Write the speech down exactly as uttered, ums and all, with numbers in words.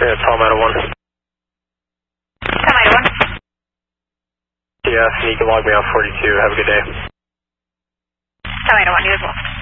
Yeah, Tom out of one. Tom out of one. Yeah, you can log me on forty-two. Have a good day. Tom out of one, you as well.